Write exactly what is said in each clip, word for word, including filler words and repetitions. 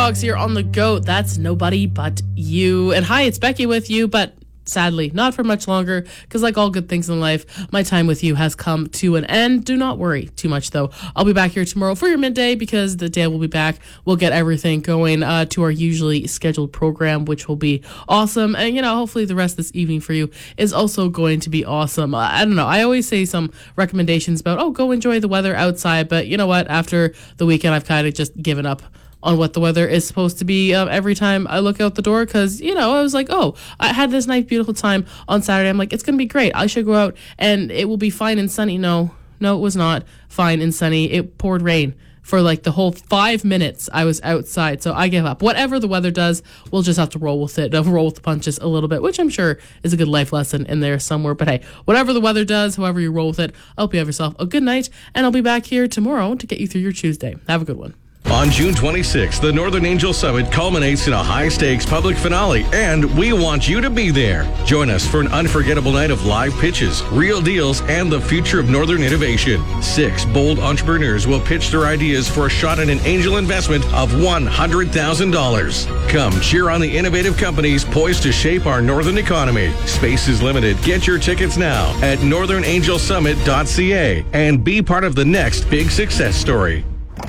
Dogs here on the GOAT. That's Nobody But You. And hi, it's Becky with you, but sadly, not for much longer, because like all good things in life, my time with you has come to an end. Do not worry too much, though. I'll be back here tomorrow for your midday, because the day will be back. We'll get everything going uh, to our usually scheduled program, which will be awesome. And, you know, hopefully the rest of this evening for you is also going to be awesome. Uh, I don't know. I always say some recommendations about, oh, go enjoy the weather outside. But you know what? After the weekend, I've kind of just given up on what the weather is supposed to be uh, every time I look out the door, because, you know, I was like, oh, I had this nice, beautiful time on Saturday. I'm like, it's going to be great. I should go out and it will be fine and sunny. No, no, it was not fine and sunny. It poured rain for like the whole five minutes I was outside. So I give up. Whatever the weather does, we'll just have to roll with it, roll with the punches a little bit, which I'm sure is a good life lesson in there somewhere. But hey, whatever the weather does, however you roll with it, I hope you have yourself a good night, and I'll be back here tomorrow to get you through your Tuesday. Have a good one. On June twenty-sixth, the Northern Angel Summit culminates in a high-stakes public finale, and we want you to be there. Join us for an unforgettable night of live pitches, real deals, and the future of Northern innovation. Six bold entrepreneurs will pitch their ideas for a shot at an angel investment of one hundred thousand dollars. Come cheer on the innovative companies poised to shape our Northern economy. Space is limited. Get your tickets now at northern angel summit dot c a and be part of the next big success story.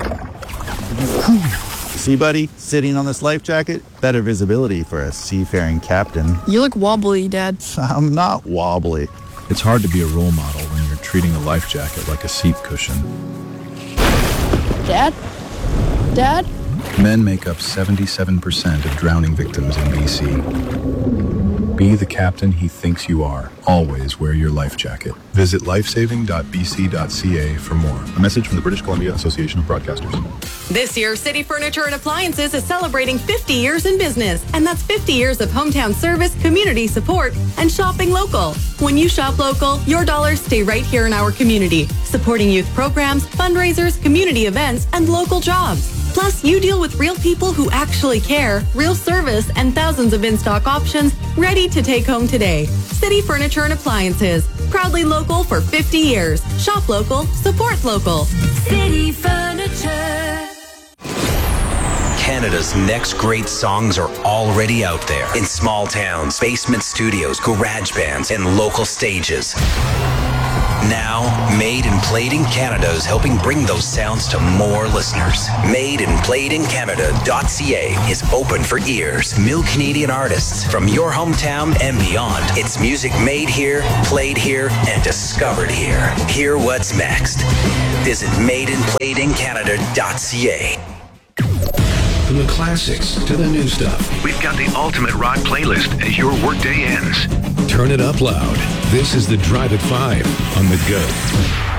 See, buddy, sitting on this life jacket, better visibility for a seafaring captain. You look wobbly, Dad. I'm not wobbly. It's hard to be a role model when you're treating a life jacket like a seat cushion. Dad? Dad? Men make up seventy-seven percent of drowning victims in B C. Be the captain he thinks you are. Always wear your life jacket. Visit lifesaving dot b c dot c a for more. A message from the British Columbia Association of Broadcasters. This year, City Furniture and Appliances is celebrating fifty years in business, and that's fifty years of hometown service, community support, and shopping local. When you shop local, your dollars stay right here in our community, supporting youth programs, fundraisers, community events, and local jobs. Plus, you deal with real people who actually care, real service, and thousands of in-stock options ready to take home today. City Furniture and Appliances, proudly local for fifty years. Shop local, support local. City Furniture. Canada's next great songs are already out there in small towns, basement studios, garage bands, and local stages. Now, Made and Played in Canada is helping bring those sounds to more listeners. made and played in canada dot c a is open for ears. New Canadian artists from your hometown and beyond. It's music made here, played here, and discovered here. Hear what's next. Visit made and played in canada dot c a. From the classics to the new stuff, we've got the ultimate rock playlist as your workday ends. Turn it up loud. This is the Drive at five on the GOAT.